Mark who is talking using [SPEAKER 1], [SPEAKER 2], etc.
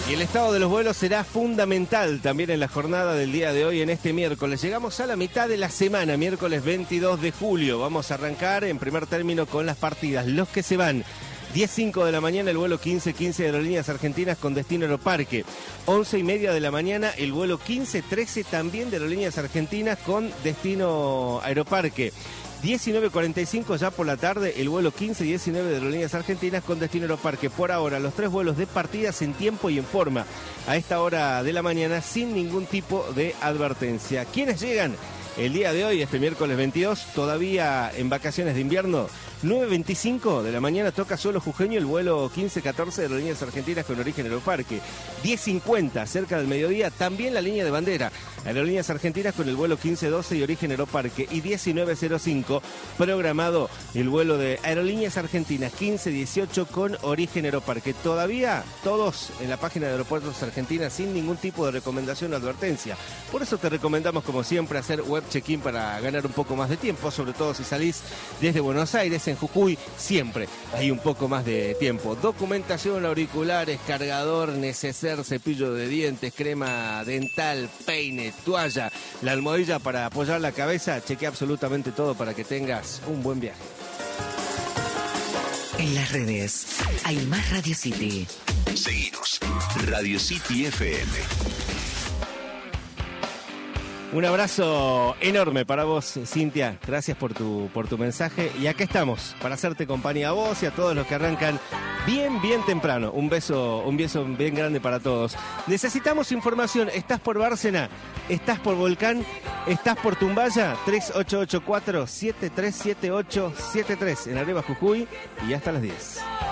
[SPEAKER 1] Y el estado de los vuelos será fundamental también en la jornada del día de hoy, en este miércoles. Llegamos a la mitad de la semana, miércoles 22 de julio. Vamos a arrancar en primer término con las partidas. Los que se van: 10:05 de la mañana el vuelo 1515 de Aerolíneas Argentinas con destino Aeroparque. 11:30 de la mañana el vuelo 1513 también de Aerolíneas Argentinas con destino Aeroparque. 19:45 ya por la tarde el vuelo 1519 de Aerolíneas Argentinas con destino Aeroparque. Por ahora los 3 vuelos de partidas en tiempo y en forma a esta hora de la mañana sin ningún tipo de advertencia. ¿Quiénes llegan el día de hoy, este miércoles 22, todavía en vacaciones de invierno? 9:25 de la mañana toca Suelo Jujeño el vuelo 1514 de Aerolíneas Argentinas con origen Aeroparque. 10:50 cerca del mediodía también la línea de bandera, Aerolíneas Argentinas con el vuelo 1512 y origen Aeroparque. Y 19:05 programado el vuelo de Aerolíneas Argentinas 1518 con origen Aeroparque. Todavía todos en la página de Aeropuertos Argentinas sin ningún tipo de recomendación o advertencia. Por eso te recomendamos, como siempre, hacer web check-in para ganar un poco más de tiempo, sobre todo si salís desde Buenos Aires. En Jujuy siempre hay un poco más de tiempo. Documentación, auriculares, cargador, neceser, cepillo de dientes, crema dental, peine, toalla, la almohadilla para apoyar la cabeza. Chequea absolutamente todo para que tengas un buen viaje.
[SPEAKER 2] En las redes hay más Radio City.
[SPEAKER 3] Seguinos. Radio City FM.
[SPEAKER 1] Un abrazo enorme para vos, Cintia. Gracias por tu mensaje. Y acá estamos para hacerte compañía a vos y a todos los que arrancan bien temprano. Un beso bien grande para todos. Necesitamos información. ¿Estás por Bárcena? ¿Estás por Volcán? ¿Estás por Tumbaya? 3884-737873 en Areva, Jujuy. Y hasta las 10.